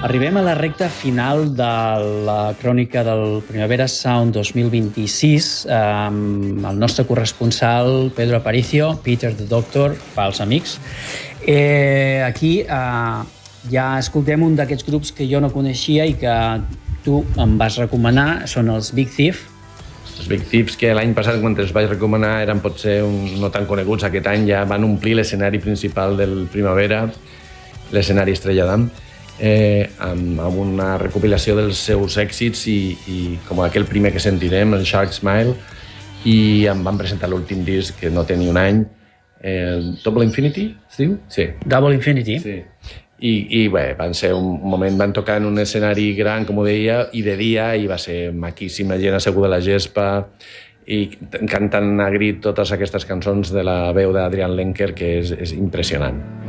Arribem a la recta final de la crònica del Primavera Sound 2026 amb el nostre corresponsal Pedro Aparicio, Peter the Doctor, pels amics. Aquí ja escoltem un d'aquests grups que jo no coneixia i que tu em vas recomanar, són els Big Thief. Els Big Thieves, que l'any passat, quan els vaig recomanar, eren potser no tan coneguts. Aquest any ja van omplir l'escenari principal del Primavera, l'escenari Estrella d'Am, amb una recopilació dels seus èxits i com aquell primer que sentirem, el Shark Smile, i em van presentar l'últim disc, que no té ni un any, el Double Infinity, es diu? Sí. Double Infinity. Sí. I bé, van ser un moment, van tocar en un escenari gran, com ho deia, i de dia, i va ser maquíssima, gent asseguda a la gespa, i cantant a grit totes aquestes cançons de la veu d'Adrian Lenker, que és impressionant.